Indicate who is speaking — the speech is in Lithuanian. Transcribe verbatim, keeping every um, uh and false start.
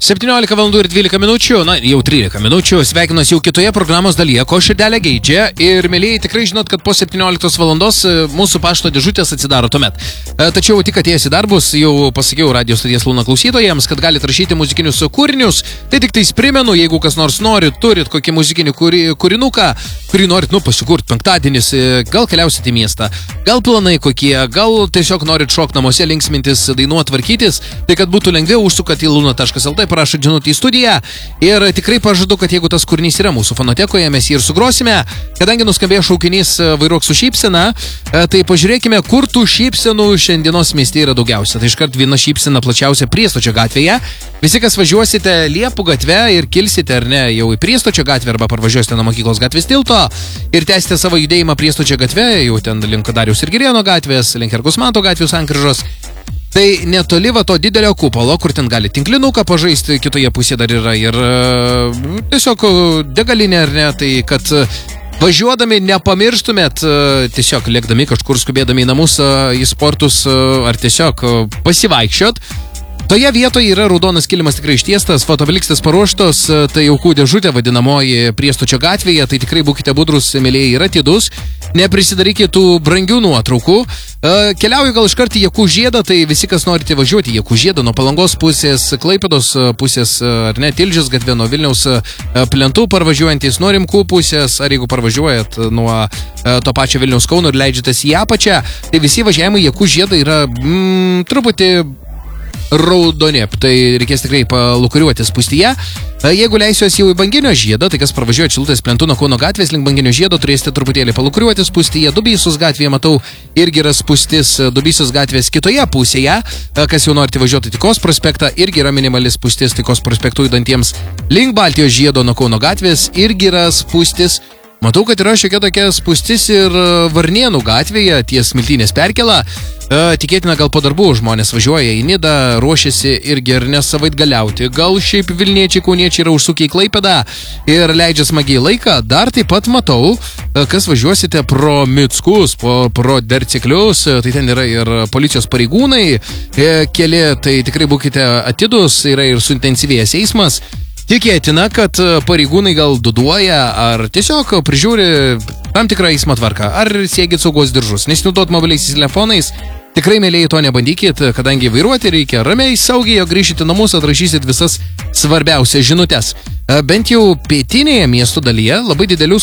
Speaker 1: septyniolika valandų ir dvylika minučių, na jau trylika minučių, sveikinuosi jau kitoje programos dalyje, ko širdelė geidžia ir mėlyjei tikrai žinot, kad po septynioliktos valandos mūsų pašto dėžutės atsidaro tuomet. Tačiau tik atėjęs į darbus, jau pasakiau radio stoties Luna klausytojams, kad galite rašyti muzikinius kūrinius, tai tik tais primenu, jeigu kas nors nori, turit kokį muzikinį kūri, kūrinuką, kurį norit, nu, pasikurti penktadienis, gal keliausit į miestą, gal planai kokie, gal tiesiog norit šok namuose, linksmintis, dainuot, tvarkytis, tai kad būtų lengviau, užsukat į luna taškas lt, parašot žinutę į studiją ir tikrai pažadu, kad jeigu tas kūrinys yra mūsų fonotekoje, mes jį ir sugrosime. Kadangi nuskambėjo šaukinys Vairuok su šypsena, tai pažiūrėkime, kur tų šypsenų šiandienos mieste yra daugiausia. Tai iškart viena šypsena plačiausia Priestočio gatvėje. Visi, kas važiuosite Liepų gatve ir kilsite ar ne jau į Priestočio gatvę arba parvažiuosite nuo mokyklos gatvės tilto ir tęsite savo judėjimą Priestočio gatve, jau ten link Dariaus ir Girėno gatvės, link Herkaus Manto gatvių sankryžos. Tai netoli va to didelio kupolo, kur ten gali tinklinuką pažaisti, kitoje pusėje dar yra ir uh, tiesiog degalinė ar ne, tai kad uh, važiuodami nepamirštumėt, uh, tiesiog lėkdami kažkur skubėdami į namus, uh, į sportus uh, ar tiesiog uh, pasivaikščiot. Toje vietoje yra raudonas kilimas tikrai ištiestas, fotoblikstas paruoštos, tai aukų dėžutė vadinamoji Priestočio gatvėje, tai tikrai būkite budrus, mėlyjei, ir atidus, neprisidarykite tų brangių nuotraukų. Keliauju gal iškart į Jakų žiedą, tai visi, kas norite važiuoti į Jakų žiedą, nuo Palangos pusės, Klaipėdos pusės, ar ne, Tilžės gatvė, nuo Vilniaus plentų parvažiuojantys, nuo Rimkų pusės, ar jeigu parvažiuojat nuo to pačio Vilniaus Kauno ir leidžiatės į apačią, tai visi važiavimai į Jakų žiedą yra mm, truputį raudoni, tai reikės tikrai palukuriuoti spūstyje. Jeigu leisiuosi jau į Banginio žiedą, tai kas pravažiuoja Šilutės plentų nuo Kauno gatvės link Banginio žiedo, turėsite truputėlį palukuriuoti spūstyje. Dubysos gatvėje, matau, irgi yra spūstis Dubysos gatvės kitoje pusėje. Kas jau norite važiuoti Tykos prospektą, irgi yra minimali spūstis Tykos prospektų judantiems link Baltijos žiedo nuo Kauno gatvės, irgi yra spūstis. Matau, kad yra šiokia tokia spūstis ir Varnėnų gatvėje ties Smiltynės perkėla. Tikėtina, gal po darbų žmonės važiuoja į Nidą, ruošiasi irgi ir nesavaitgaliauti. Gal šiaip Vilniečiai, Kauniečiai yra užsukę į Klaipėdą ir leidžia smagiai laiką. Dar taip pat matau, kas važiuosite pro Mickus, pro, pro Derciklius, tai ten yra ir policijos pareigūnai keli, tai tikrai būkite atidus, yra ir suintensyvėjęs eismas. Tikėtina, kad pareigūnai gal duduoja ar tiesiog prižiūri tam tikrą eismo tvarką, ar siekit saugos diržus, nesinaudot mobiliaisiais telefonais. Tikrai, mėlyjei, to nebandykit, kadangi vairuoti reikia ramiai, saugiai, o grįžite namus, atrašysit visas svarbiausias žinutes. Bent jau pietinėje miesto dalyje labai didelių